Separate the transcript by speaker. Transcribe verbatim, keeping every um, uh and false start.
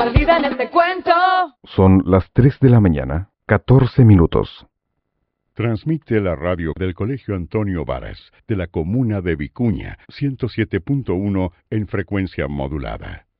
Speaker 1: perdida en este cuento.
Speaker 2: Son las tres de la mañana, catorce minutos.
Speaker 3: Transmite la radio del Colegio Antonio Varas, de la comuna de Vicuña, ciento siete punto uno en frecuencia modulada.